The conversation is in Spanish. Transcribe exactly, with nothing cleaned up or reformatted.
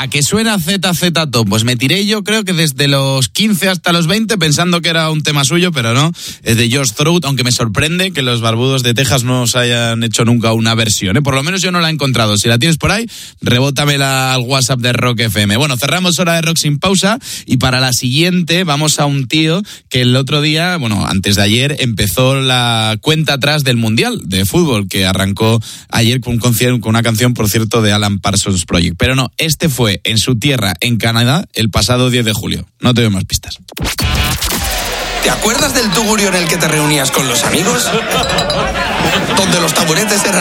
¿a que suena Z Z Top? Pues me tiré yo creo que desde los quince hasta los veinte pensando que era un tema suyo, pero no, es de Josh Throat, aunque me sorprende que los barbudos de Texas no os hayan hecho nunca una versión, ¿eh? Por lo menos yo no la he encontrado. Si la tienes por ahí, rebótamela al WhatsApp de Rock F M. Bueno, cerramos Hora de Rock sin pausa y para la siguiente vamos a un tío que el otro día, bueno, antes de ayer, empezó la cuenta atrás del Mundial de Fútbol, que arrancó ayer con, un concierto, con una canción, por cierto, de Alan Parsons Project. Pero no, este fue en su tierra, en Canadá, el pasado diez de julio. No te doy más pistas. ¿Te acuerdas del tugurio en el que te reunías con los amigos? Donde los taburetes eran